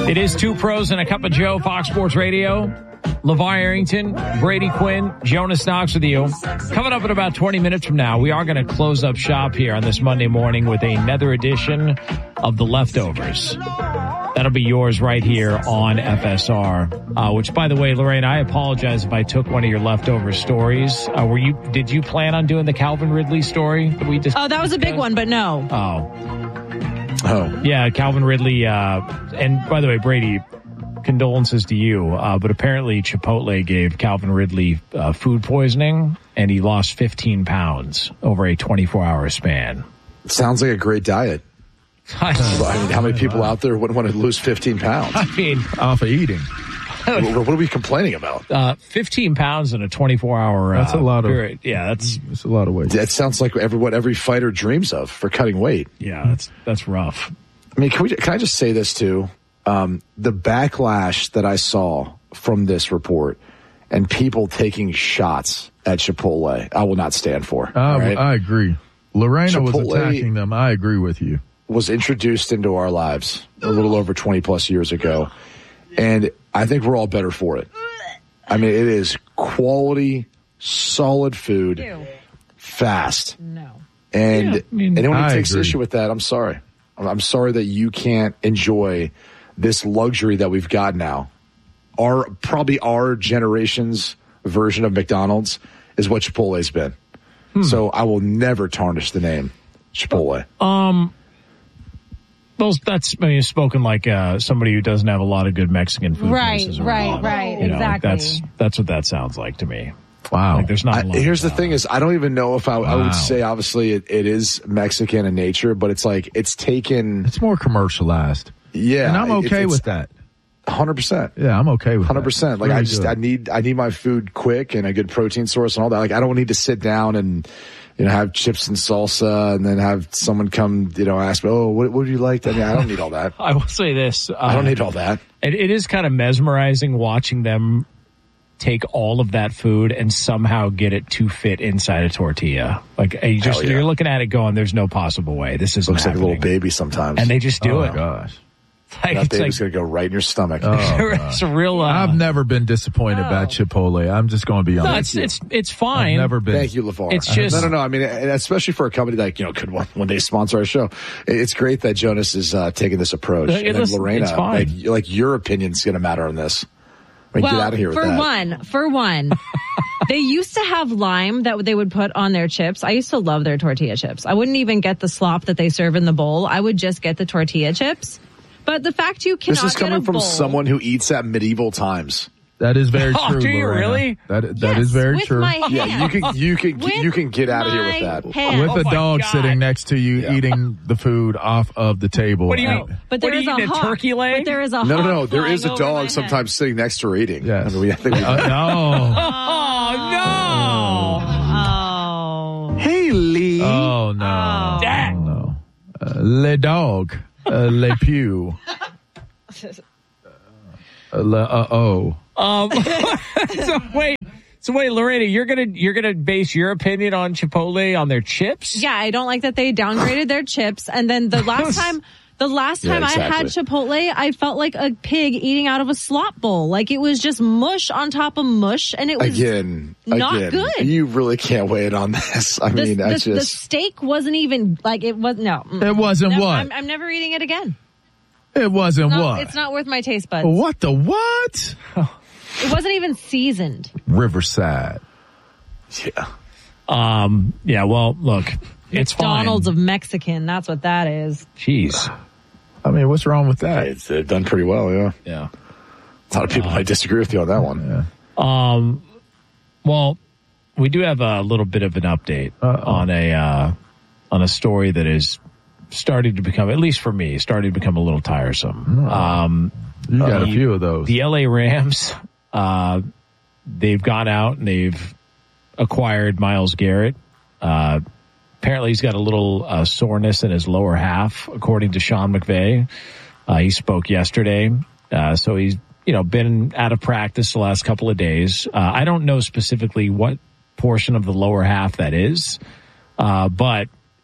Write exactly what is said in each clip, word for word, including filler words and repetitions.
It is Two Pros and a Cup of Joe, Fox Sports Radio. LeVar Arrington, Brady Quinn, Jonas Knox with you. Coming up in about twenty minutes from now, we are going to close up shop here on this Monday morning with another edition of The Leftovers. That'll be yours right here on F S R. Uh, which, by the way, Lorraine, I apologize if I took one of your leftover stories. Uh, were you? Did you plan on doing the Calvin Ridley story that we just? Oh, that was a big one, but no. Oh, oh, yeah, Calvin Ridley. Uh, and by the way, Brady, condolences to you. Uh, but apparently, Chipotle gave Calvin Ridley uh, food poisoning, and he lost fifteen pounds over a twenty-four hour span. Sounds like a great diet. I mean, how many people out there wouldn't want to lose fifteen pounds? I mean, off of eating. what, what are we complaining about? Uh, fifteen pounds in a twenty-four hour. That's uh, a lot of. period. Yeah, that's that's a lot of weight. That sounds like every, what every fighter dreams of for cutting weight. Yeah, that's that's rough. I mean, can we? Can I just say this too? Um, the backlash that I saw from this report and people taking shots at Chipotle, I will not stand for. I, right? I agree. Lorena Chipotle was attacking them. I agree with you. Was introduced into our lives a little over twenty plus years ago. And I think we're all better for it. I mean, it is quality, solid food, Ew. fast. No. And Yeah, I mean, anyone who I takes agree. issue with that, I'm sorry. I'm- I'm sorry that you can't enjoy this luxury that we've got now. Our probably our generation's version of McDonald's is what Chipotle's been. Hmm. So I will never tarnish the name Chipotle. Um, those that's I mean, spoken like uh, somebody who doesn't have a lot of good Mexican food Right, places right, around. right, You know, exactly. That's that's what that sounds like to me. Wow. Like there's not. I, a lot here's of, the thing: is I don't even know if I, I Wow. would say obviously it, it is Mexican in nature, but it's like it's taken. It's more commercialized. Yeah, And I'm it- okay it's with that. one hundred percent. Yeah, I'm okay with Hundred that. percent. Like Really I just, good. I need, I need my food quick and a good protein source and all that. Like I don't need to sit down and, you know, have chips and salsa and then have someone come, you know, ask me, oh, what, what would you like? I mean, I don't need all that. I will say this. Uh, I don't need all that. It, it is kind of mesmerizing watching them take all of that food and somehow get it to fit inside a tortilla. Like you just, Hell yeah. you're looking at it going, "There's no possible way this isn't Looks like a happening." little baby sometimes. and they just do oh, it. gosh. Like, that it's baby's like gonna go right in your stomach. Oh, it's a real. Uh, I've never been disappointed Oh. about Chipotle. I'm just going to be no, honest. it's it's it's fine. I've never been. Thank you, LeVar. It's just- no, no, no. I mean, and especially for a company that, you know, could one, one day sponsor our show. It's great that Jonas is uh, taking this approach. Hey, and then listen, Lorena, it's fine. like, like your opinion's going to matter on this. I mean, Well, get out of here with for that. one, for one, they used to have lime that they would put on their chips. I used to love their tortilla chips. I wouldn't even get the slop that they serve in the bowl. I would just get the tortilla chips. But the fact you cannot This is coming get a from bowl, someone who eats at medieval times. That is very Oh, true. do you Lorena. really? That that Yes, is very with true. my hand. Yeah, you can, you can, With you can get out of here with my that. hand. With Oh a my dog God. sitting next to you Yeah. eating the food off of the table. What do you And- mean? But there What are is you a eating, a hawk. turkey leg? But there is a No, no, hawk no. There flying is a over my dog head. sometimes sitting next to her eating. Yes. I mean, we, I think we, Uh, no. Oh no! Oh. hey, Lee. Oh no. Dad. Oh, no. Uh, le dog. Uh, le pew. Uh, le, uh oh. Um, so wait, so wait, Lorena, you're gonna you're gonna base your opinion on Chipotle on their chips? Yeah, I don't like that they downgraded their chips. And then the last time, the last Yeah, time I had exactly. Chipotle, I felt like a pig eating out of a slop bowl. Like it was just mush on top of mush, and it was Again, not again, good. you really can't weigh it on this. I the, mean, the, that's the just. steak wasn't even like it was. No, mm. It wasn't No, what? I'm, I'm never eating it again. It wasn't No, what? it's not worth my taste buds. What the what? It wasn't even seasoned. Riverside. Yeah. Um. Yeah. Well, look, it's McDonald's fine. of Mexican. That's what that is. Jeez. I mean, what's wrong with that? It's uh, done pretty well, yeah. Yeah. A lot of people might disagree with you on that one. Um. Well, we do have a little bit of an update Uh-oh. on a uh, on a story that is starting to become, at least for me, starting to become a little tiresome. Um. You got a the- few of those. The L A Rams, uh, they've gone out and they've acquired Myles Garrett. Uh, apparently he's got a little uh, soreness in his lower half, according to Sean McVay. Uh, he spoke yesterday. Uh, so he's, you know, been out of practice the last couple of days. Uh, I don't know specifically what portion of the lower half that is. Uh, but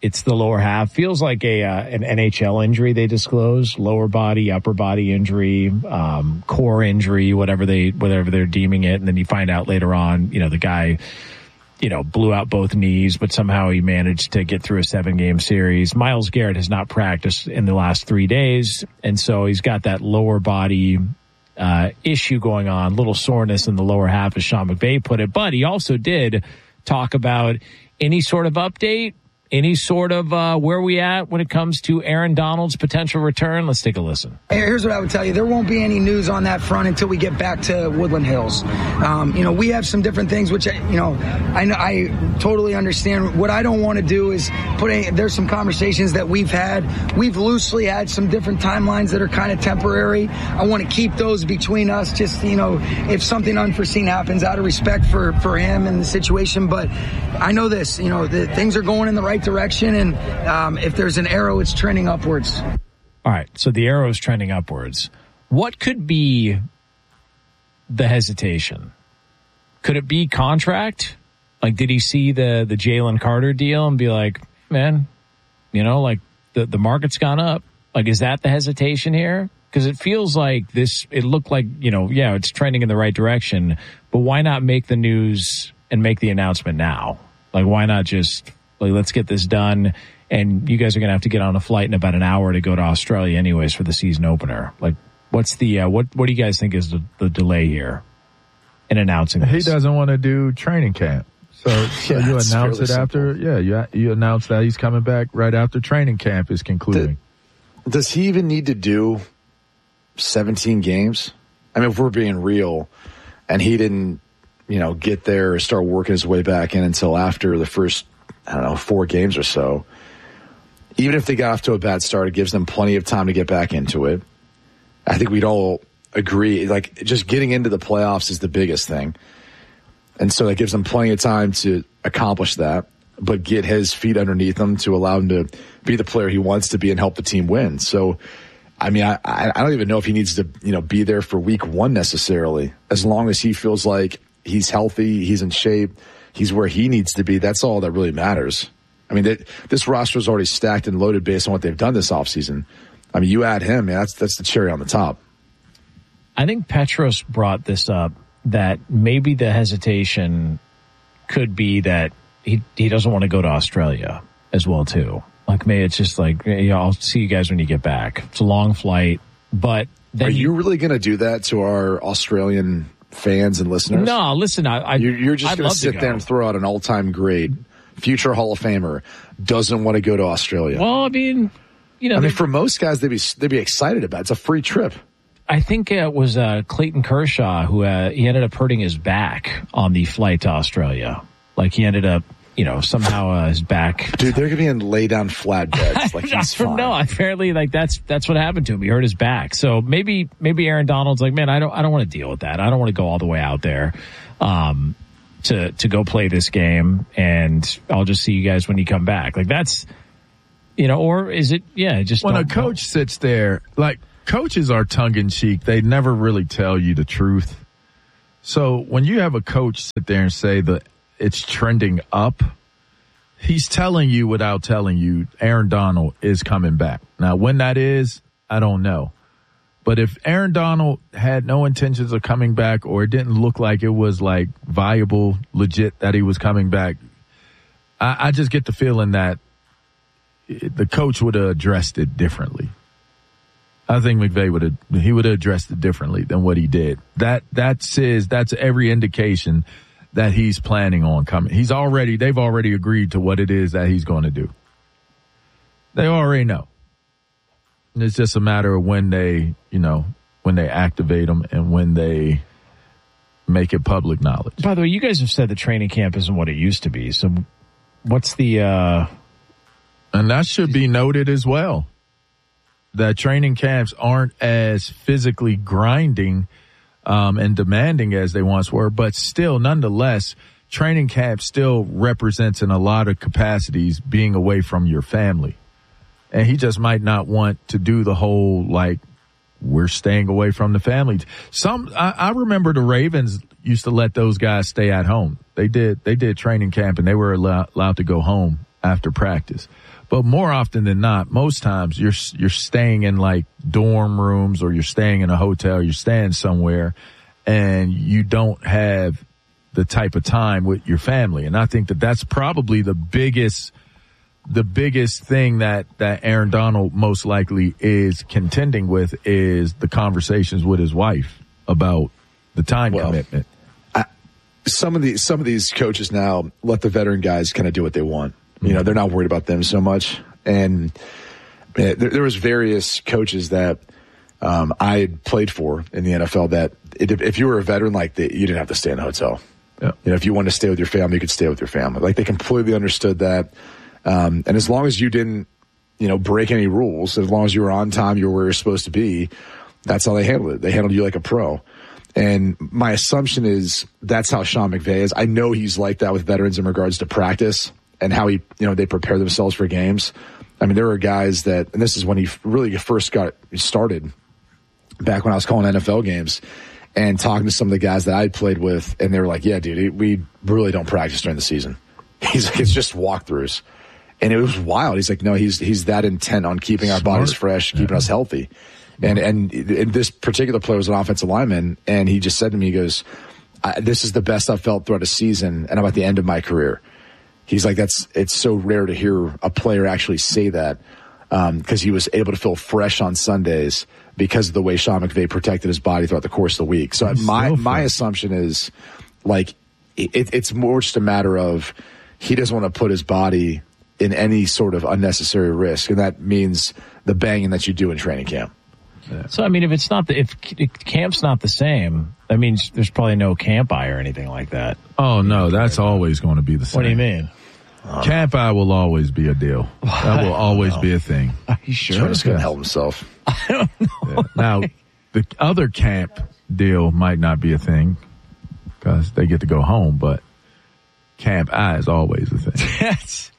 it's the lower half. Feels like a uh, an N H L injury they disclose, lower body, upper body injury, um, core injury, whatever they whatever they're deeming it. And then you find out later on, you know, the guy, you know, blew out both knees, but somehow he managed to get through a seven game series. Myles Garrett has not practiced in the last three days. And so he's got that lower body uh, issue going on, little soreness in the lower half, as Sean McVay put it. But he also did talk about any sort of update, any sort of uh, where we at when it comes to Aaron Donald's potential return. Let's take a listen. Here's what I would tell you. There won't be any news on that front until we get back to Woodland Hills. Um, you know, we have some different things, which, you know, I, I totally understand. What I don't want to do is put any, there's some conversations that we've had. We've loosely had some different timelines that are kind of temporary. I want to keep those between us, just, you know, if something unforeseen happens, out of respect for, for him and the situation. But I know this, you know, the things are going in the right direction, and um, if there's an arrow, it's trending upwards. All right, so the arrow is trending upwards. What could be the hesitation? Could it be contract? Like, did he see the the Jalen Carter deal and be like, man, you know, like the the market's gone up? Like, is that the hesitation here? Because it feels like this. It looked like, you know, yeah, it's trending in the right direction, but why not make the news and make the announcement now? Like, why not just, like, let's get this done, and you guys are going to have to get on a flight in about an hour to go to Australia anyways for the season opener. Like, what's the, uh, what, what do you guys think is the, the delay here in announcing this? He doesn't want to do training camp. So, so yeah, you announce it simple. after, yeah, you, you announce that he's coming back right after training camp is concluding. Does he even need to do seventeen games? I mean, if we're being real, and he didn't, you know, get there or start working his way back in until after the first, I don't know, four games or so. Even if they got off to a bad start, it gives them plenty of time to get back into it. I think we'd all agree, like, just getting into the playoffs is the biggest thing. And so that gives them plenty of time to accomplish that, but get his feet underneath him to allow him to be the player he wants to be and help the team win. So, I mean, I, I don't even know if he needs to, you know, be there for week one necessarily. As long as he feels like he's healthy, he's in shape, he's where he needs to be, that's all that really matters. I mean, they, this roster is already stacked and loaded based on what they've done this offseason. I mean, you add him, man, that's that's the cherry on the top. I think Petros brought this up, that maybe the hesitation could be that he he doesn't want to go to Australia as well, too. Like, maybe it's just like, you know, I'll see you guys when you get back. It's a long flight, but then Are you, you really going to do that to our Australian fans and listeners? No, listen, I, I you're, you're just going to sit go. there and throw out an all-time great, future Hall of Famer doesn't want to go to Australia. Well, I mean, you know, I mean, for most guys, they'd be they'd be excited about it. It's a free trip. I think it was uh, Clayton Kershaw who uh, he ended up hurting his back on the flight to Australia. Like, he ended up, you know, somehow uh, his back. Dude, they're going to be in lay down flatbeds. Like, he's fine. No, apparently, like, that's that's what happened to him. He hurt his back. So maybe maybe Aaron Donald's like, man, I don't I don't want to deal with that. I don't want to go all the way out there um, to to go play this game, and I'll just see you guys when you come back. Like, that's, you know, or is it? Yeah, just when a coach know. sits there, like, coaches are tongue in cheek. They never really tell you the truth. So when you have a coach sit there and say that it's trending up, he's telling you without telling you Aaron Donald is coming back. Now, when that is, I don't know. But if Aaron Donald had no intentions of coming back, or it didn't look like it was like viable, legit that he was coming back, I, I just get the feeling that the coach would have addressed it differently. I think McVay would have, he would have addressed it differently than what he did. That, that says, that's every indication that he's planning on coming. He's already, they've already agreed to what it is that he's going to do. They already know. And it's just a matter of when they, you know, when they activate them and when they make it public knowledge. By the way, you guys have said the training camp isn't what it used to be. So what's the, uh, and that should be noted as well, that training camps aren't as physically grinding Um, and demanding as they once were, but still, nonetheless, training camp still represents in a lot of capacities being away from your family. And he just might not want to do the whole, like, we're staying away from the family. Some, I, I remember the Ravens used to let those guys stay at home. They did, they did training camp and they were allowed, allowed to go home after practice. But more often than not, most times you're you're staying in like dorm rooms, or you're staying in a hotel, you're staying somewhere, and you don't have the type of time with your family. And I think that that's probably the biggest the biggest thing that, that Aaron Donald most likely is contending with is the conversations with his wife about the time well, commitment. I, some of the some of these coaches now let the veteran guys kind of do what they want. You know, they're not worried about them so much. And uh, there, there was various coaches that um, I had played for in the N F L that it, if you were a veteran, like the, you didn't have to stay in a hotel. Yeah. You know, if you wanted to stay with your family, you could stay with your family. Like they completely understood that. Um, and as long as you didn't, you know, break any rules, as long as you were on time, you were where you're supposed to be, that's how they handled it. They handled you like a pro. And my assumption is that's how Sean McVay is. I know he's like that with veterans in regards to practice and how he, you know, they prepare themselves for games. I mean, there were guys that, and this is when he really first got started, back when I was calling N F L games and talking to some of the guys that I played with, and they were like, yeah, dude, we really don't practice during the season. He's like, it's just walkthroughs. And it was wild. He's like, no, he's he's that intent on keeping our Smart. bodies fresh, keeping yeah. us healthy. And, and and this particular player was an offensive lineman, and he just said to me, he goes, I, this is the best I've felt throughout a season, and I'm at the end of my career. He's like, that's, it's so rare to hear a player actually say that, um, cause he was able to feel fresh on Sundays because of the way Sean McVay protected his body throughout the course of the week. So He's my, so my assumption is like, it, it's more just a matter of he doesn't want to put his body in any sort of unnecessary risk. And that means the banging that you do in training camp. Yeah. So, I mean, if it's not the, if camp's not the same, that means there's probably no camp eye or anything like that. Oh, no, that's always going to be the same. What do you mean? Uh, camp eye will always be a deal. That will always be a thing. Are you sure? Jonas going to help himself. I don't know. Yeah. Now, the other camp deal might not be a thing because they get to go home, but camp eye is always a thing. That's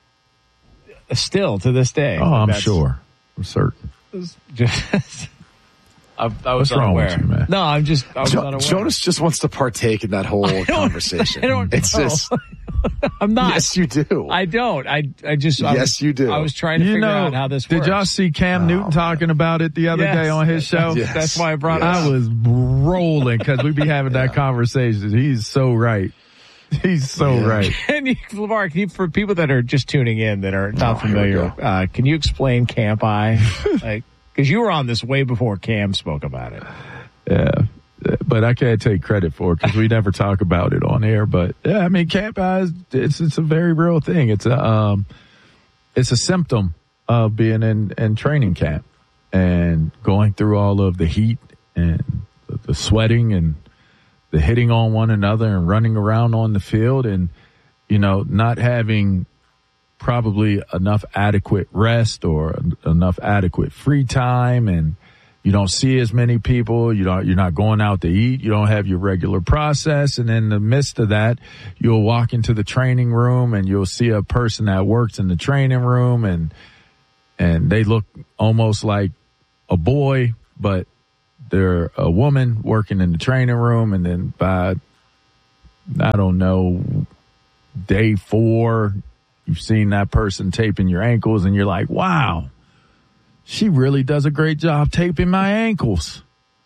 still to this day. Oh, I'm that's, sure. I'm certain. Just, I, I was What's wrong unaware. with you, man? No, I'm just, I was Jo- unaware. Jonas just wants to partake in that whole I conversation. I don't it's know. just, I'm not. yes, you do. I don't. I, I just, I yes, was, you do. I was trying to you figure know, out how this did works. y'all see Cam Oh, Newton talking about it the other Yes. day on his show? Yes. That's why I brought Yes. it up. I was rolling because we be having that conversation. He's so right. He's so Yeah. right. Can you, LeVar, can you, for people that are just tuning in that are not Oh, here we familiar, go. uh, can you explain camp eye? Like, because you were on this way before Cam spoke about it. Yeah. But I can't take credit for it because we never talk about it on air. But yeah, I mean, camp eye is, it's, it's a very real thing. It's a, um, it's a symptom of being in, in training camp and going through all of the heat and the, the sweating and the hitting on one another and running around on the field and, you know, not having probably enough adequate rest or enough adequate free time. And you don't see as many people. You don't, you're not going out to eat. You don't have your regular process. And in the midst of that, you'll walk into the training room and you'll see a person that works in the training room and, and they look almost like a boy, but they're a woman working in the training room. And then by, I don't know, day four, you've seen that person taping your ankles and you're like, wow, she really does a great job taping my ankles.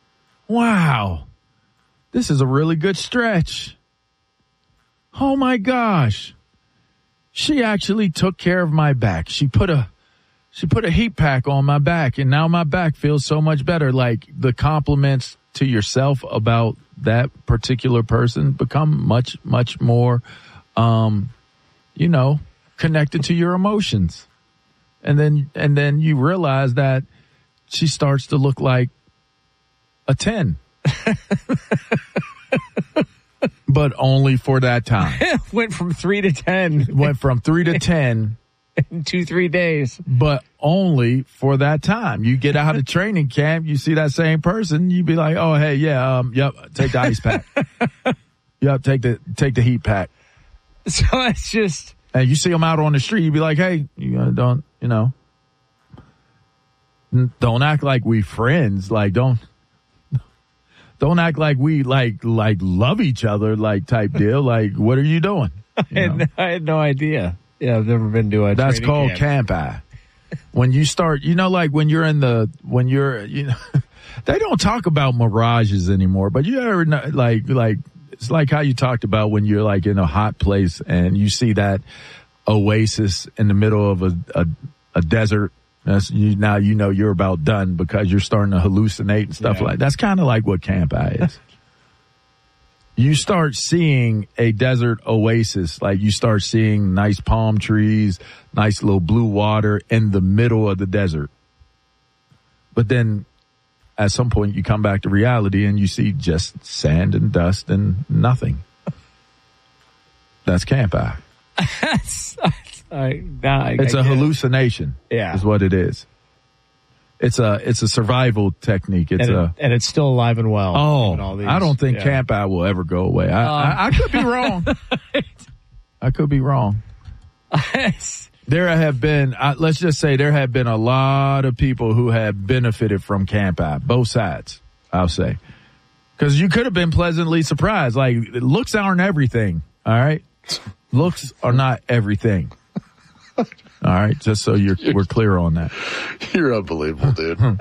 Wow. This is a really good stretch. Oh my gosh. She actually took care of my back. She put a, she put a heat pack on my back and now my back feels so much better. Like the compliments to yourself about that particular person become much, much more, um, you know, connected to your emotions. And then, and then you realize that she starts to look like a ten, but only for that time. Went from three to ten. Went from three to ten in two, three days, but only for that time. You get out of training camp, you see that same person, you be like, oh, hey, yeah, um, yep, take the ice pack. Yep, take the, take the heat pack. So it's just, and you see them out on the street, you be like, hey, you don't, you know, don't act like we friends. Like, don't, don't act like we like, like love each other, like type deal. Like, what are you doing? You I, had, I had no idea. Yeah, I've never been to a That's training called camp. Camp I. When you start, you know, like when you're in the, when you're, you know, they don't talk about mirages anymore, but you ever know, like, like, it's like how you talked about when you're like in a hot place and you see that oasis in the middle of a, a, a desert. That's you, now you know you're about done because you're starting to hallucinate and stuff Yeah. like that. That's kind of like what Camp I is. You start seeing a desert oasis, like you start seeing nice palm trees, nice little blue water in the middle of the desert. But then at some point you come back to reality and you see just sand and dust and nothing. That's Camp I. I, nah, I, It's I a get it. hallucination. Yeah. Is what it is. It's a it's a survival technique. It's and, a it, and it's still alive and well. Oh, even all these- I don't think yeah. Camp I will ever go away. I, Um, I, I could be wrong. I could be wrong. There have been, uh, let's just say there have been a lot of people who have benefited from Camp I, both sides, I'll say. Because you could have been pleasantly surprised. Like, looks aren't everything, all right? Looks are not everything. All right, just so you're we're clear on that. You're unbelievable, dude. Um,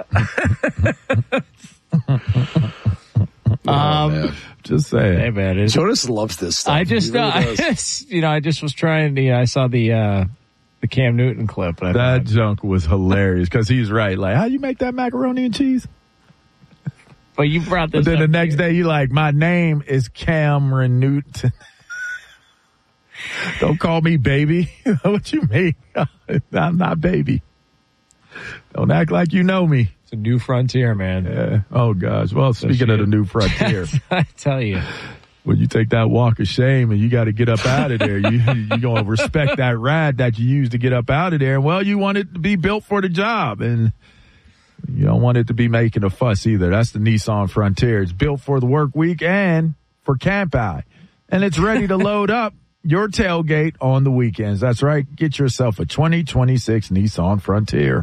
Oh, man. Just saying. Hey man, it's, Jonas loves this stuff. I just, He really uh, I does. just, you know, I just was trying to. You know, I saw the uh, the Cam Newton clip. And I That thought, junk was hilarious because he's right. Like, how you make that macaroni and cheese? but you brought this. But then the up next here. day, you like, my name is Cameron Newton. Don't call me baby. What you mean? I'm not baby. Don't act like you know me. It's a new frontier, man. Yeah. Oh gosh. Well, speaking of the new frontier, I tell you, when you take that walk of shame and you got to get up out of there, you you gonna respect that ride that you used to get up out of there. And well, you want it to be built for the job, and you don't want it to be making a fuss either. That's the Nissan Frontier. It's built for the work week and for Camp I, and it's ready to load up your tailgate on the weekends. That's right. Get yourself a twenty twenty-six Nissan Frontier.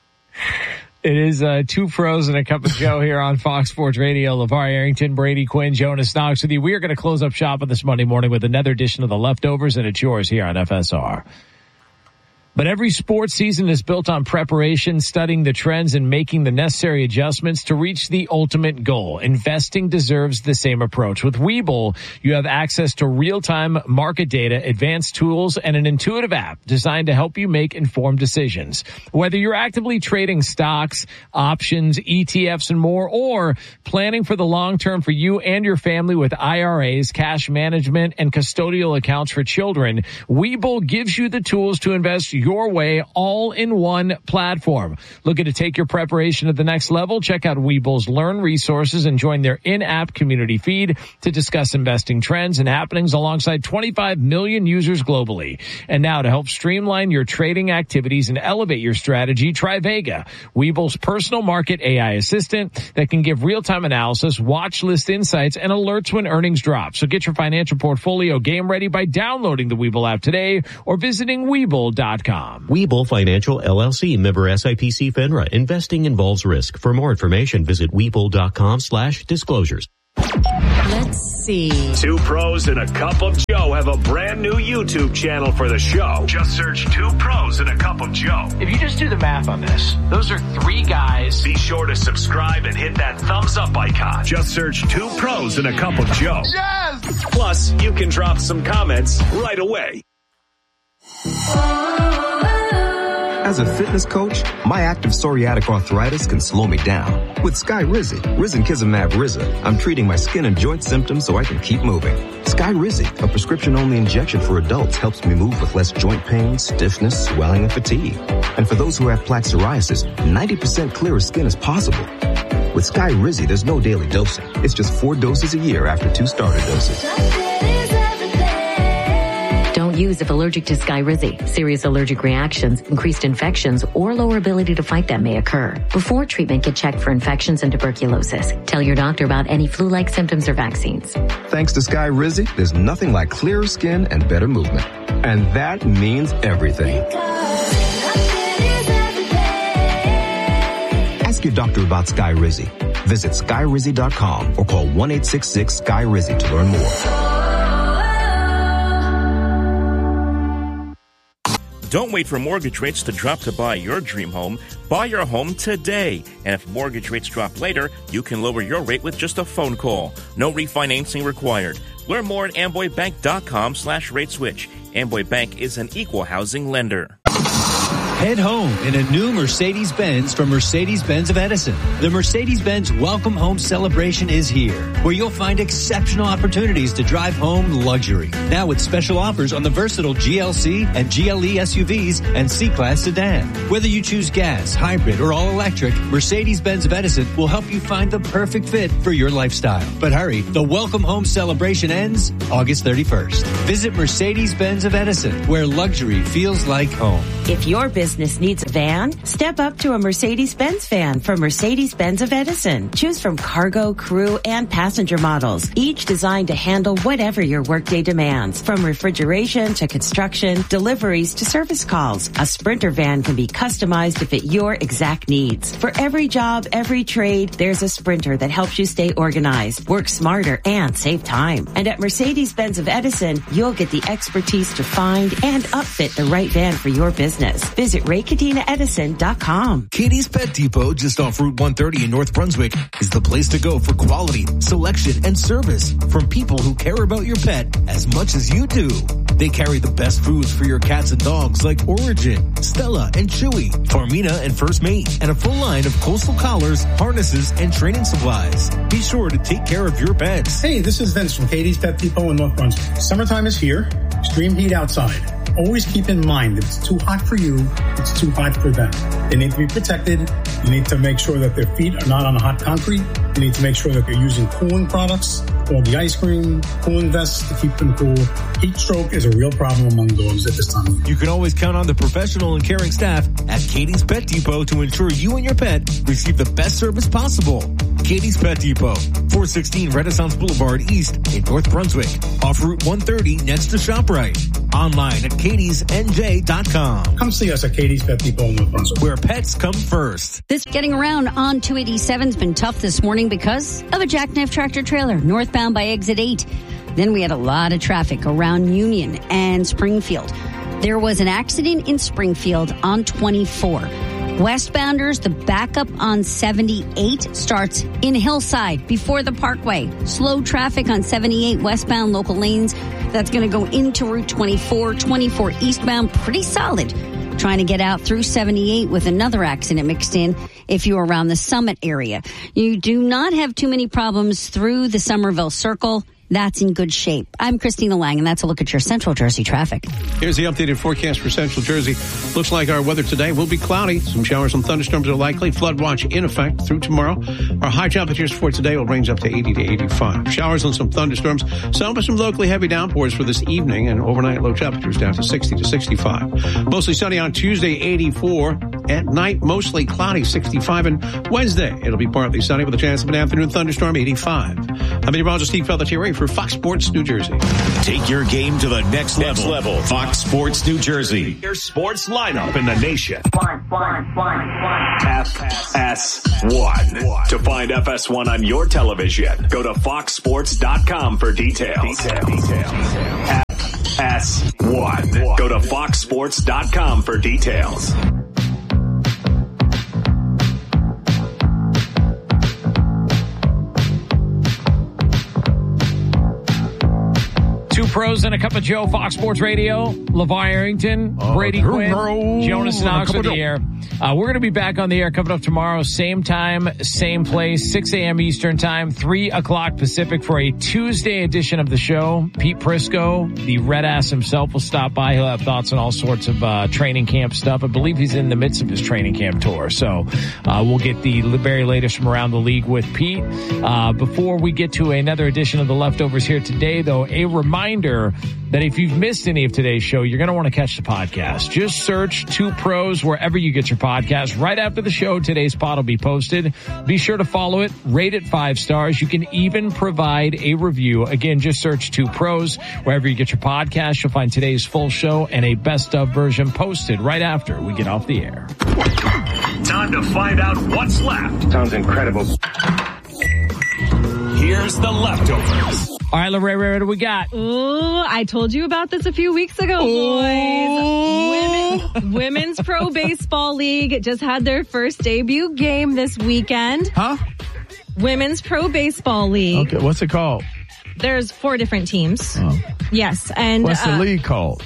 it is uh, two pros and a cup of Joe here on Fox Sports Radio. LeVar Arrington, Brady Quinn, Jonas Knox with you. We are going to close up shop on this Monday morning with another edition of The Leftovers, and it's yours here on F S R. But every sports season is built on preparation, studying the trends, and making the necessary adjustments to reach the ultimate goal. Investing deserves the same approach. With Webull, you have access to real-time market data, advanced tools, and an intuitive app designed to help you make informed decisions. Whether you're actively trading stocks, options, E T Fs, and more, or planning for the long term for you and your family with I R As, cash management, and custodial accounts for children, Webull gives you the tools to invest your way, all in one platform. Looking to take your preparation to the next level? Check out Webull's Learn resources and join their in-app community feed to discuss investing trends and happenings alongside twenty-five million users globally. And now to help streamline your trading activities and elevate your strategy, try Vega, Webull's personal market A I assistant that can give real-time analysis, watch list insights, and alerts when earnings drop. So get your financial portfolio game ready by downloading the Webull app today or visiting Webull dot com. Webull Financial L L C, member S I P C FINRA. Investing involves risk. For more information, visit Webull dot com slash disclosures. Let's see. Two pros and a cup of Joe have a brand new YouTube channel for the show. Just search Two Pros and a Cup of Joe. If you just do the math on this, those are three guys. Be sure to subscribe and hit that thumbs up icon. Just search Two Pros and a Cup of Joe. Yes! Plus, you can drop some comments right away. As a fitness coach, my active psoriatic arthritis can slow me down. With Skyrizi, Risankizumab Riza, I'm treating my skin and joint symptoms so I can keep moving. Skyrizi, a prescription-only injection for adults, helps me move with less joint pain, stiffness, swelling, and fatigue. And for those who have plaque psoriasis, ninety percent clearer skin is possible. With Skyrizi, there's no daily dosing. It's just four doses a year after two starter doses. Don't use if allergic to Skyrizi. Serious allergic reactions, increased infections, or lower ability to fight them may occur. Before treatment, get checked for infections and tuberculosis. Tell your doctor about any flu-like symptoms or vaccines. Thanks to Skyrizi, there's nothing like clearer skin and better movement. And that means everything. Ask your doctor about Skyrizi. Visit Skyrizi dot com or call one eight six six Skyrizi to learn more. Don't wait for mortgage rates to drop to buy your dream home. Buy your home today. And if mortgage rates drop later, you can lower your rate with just a phone call. No refinancing required. Learn more at amboybank.com slash rate switch. Amboy Bank is an equal housing lender. Head home in a new Mercedes-Benz from Mercedes-Benz of Edison. The Mercedes-Benz Welcome Home Celebration is here, where you'll find exceptional opportunities to drive home luxury. Now with special offers on the versatile G L C and G L E S U Vs and C-Class sedan. Whether you choose gas, hybrid, or all-electric, Mercedes-Benz of Edison will help you find the perfect fit for your lifestyle. But hurry, the Welcome Home Celebration ends August thirty-first. Visit Mercedes-Benz of Edison, where luxury feels like home. If your business needs a van, step up to a Mercedes-Benz van from Mercedes-Benz of Edison. Choose from cargo, crew, and passenger models, each designed to handle whatever your workday demands. From refrigeration to construction, deliveries to service calls, a Sprinter van can be customized to fit your exact needs. For every job, every trade, there's a Sprinter that helps you stay organized, work smarter, and save time. And at Mercedes-Benz of Edison, you'll get the expertise to find and upfit the right van for your business. Visit ray katina edison dot com. Katie's Pet Depot, just off Route one thirty in North Brunswick, is the place to go for quality, selection, and service from people who care about your pet as much as you do. They carry the best foods for your cats and dogs like Origin, Stella, and Chewy, Farmina, and First Mate, and a full line of coastal collars, harnesses, and training supplies. Be sure to take care of your pets. Hey, this is Vince from Katie's Pet Depot in North Brunswick. Summertime is here. Extreme heat outside. Always keep in mind that it's too hot for you, it's too hot for them. They need to be protected. You need to make sure that their feet are not on hot concrete. You need to make sure that they're using cooling products, all the ice cream, cooling vests to keep them cool. Heat stroke is a real problem among dogs at this time. You can always count on the professional and caring staff at Katie's Pet Depot to ensure you and your pet receive the best service possible. Katie's Pet Depot, four sixteen Renaissance Boulevard East in North Brunswick, off Route one thirty next to ShopRite. Online at katies n j dot com. Come see us at Katie's Pet Depot in North Brunswick, where pets come first. This getting around on two eighty-seven's been tough this morning because of a jackknife tractor trailer northbound by exit eight. Then we had a lot of traffic around Union and Springfield. There was an accident in Springfield on twenty-four. Westbounders, the backup on seventy-eight starts in Hillside before the Parkway. Slow traffic on seventy-eight westbound local lanes. That's going to go into Route twenty-four. twenty-four eastbound, pretty solid. Trying to get out through seventy-eight with another accident mixed in if you're around the Summit area. You do not have too many problems through the Somerville Circle. That's in good shape. I'm Christina Lang, and that's a look at your Central Jersey traffic. Here's the updated forecast for Central Jersey. Looks like our weather today will be cloudy. Some showers and thunderstorms are likely. Flood watch in effect through tomorrow. Our high temperatures for today will range up to eighty to eighty-five. Showers and some thunderstorms. Some with some locally heavy downpours for this evening, and overnight low temperatures down to sixty to sixty-five. Mostly sunny on Tuesday, eighty-four. At night, mostly cloudy, sixty-five. And Wednesday, it'll be partly sunny with a chance of an afternoon thunderstorm, eighty-five. I'm meteorologist Steve Pelletier for Fox Sports New Jersey. Take your game to the next, next level. level. Fox Sports New Jersey. Your sports lineup in the nation. F S one. To find F S one on your television, go to fox sports dot com for details. Detail. Detail. F S one. Go to fox sports dot com for details. Two pros and a cup of Joe, Fox Sports Radio. LeVar Arrington, uh, Brady Quinn, Jonas Knox with the air. Uh, we're going to be back on the air coming up tomorrow, same time, same place, six a.m. Eastern time, three o'clock Pacific for a Tuesday edition of the show. Pete Prisco, the red ass himself, will stop by. He'll have thoughts on all sorts of uh, training camp stuff. I believe he's in the midst of his training camp tour. So uh, we'll get the very latest from around the league with Pete. Uh, before we get to another edition of the Leftovers here today, though, a reminder that if you've missed any of today's show, you're going to want to catch the podcast. Just search Two Pros wherever you get your podcast. Right after the show, today's pod will be posted. Be sure to follow it, rate it five stars. You can even provide a review. Again, just search Two Pros wherever you get your podcast. You'll find today's full show and a best of version posted right after we get off the air. Time to find out what's left. Sounds incredible. Here's the Leftovers. All right, Lorraine, what do we got? Ooh, I told you about this a few weeks ago, boys. Women, Women's Pro Baseball League just had their first debut game this weekend. Huh? Women's Pro Baseball League. Okay, what's it called? There's four different teams. Oh. Yes, and what's the uh, league called?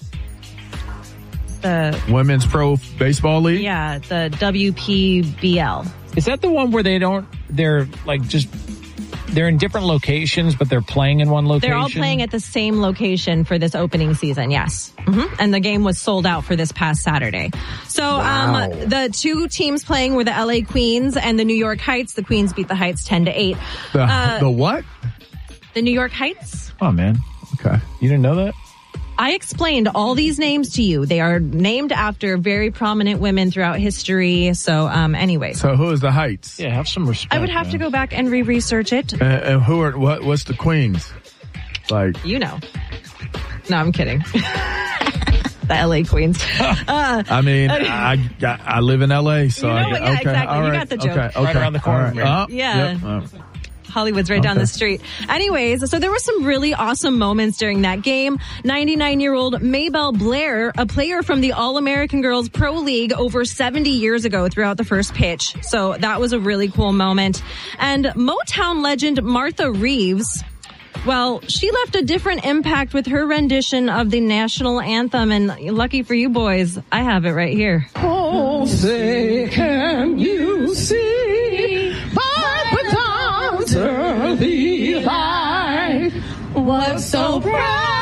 The Women's Pro Baseball League? Yeah, the W P B L. Is that the one where they don't, they're like just, they're in different locations, but they're playing in one location? They're all playing at the same location for this opening season, yes. Mm-hmm. And the game was sold out for this past Saturday. So Wow. um, the two teams playing were the L A Queens and the New York Heights. The Queens beat the Heights ten to eight. The, Uh, the what? The New York Heights. Oh, man. Okay. You didn't know that? I explained all these names to you. They are named after very prominent women throughout history. So, um, anyways. So who is the Heights? Yeah, have some respect. I would have man. to go back and re-research it. And, and who are, what, what's the Queens? Like, You know. No, I'm kidding. The L A Queens. Uh, I mean, I, I I live in L A, so You know I what? Yeah, okay, exactly. all You right, got the joke. Okay, okay, Right around the corner all from right. here. Oh, Yeah. yep, oh. Hollywood's right down Okay. the street. Anyways, so there were some really awesome moments during that game. ninety-nine-year-old Maybelle Blair, a player from the All-American Girls Pro League over seventy years ago, threw out the first pitch. So that was a really cool moment. And Motown legend Martha Reeves, well, she left a different impact with her rendition of the national anthem. And lucky for you boys, I have it right here. Oh, say, can you see by the dawn's early light what so bright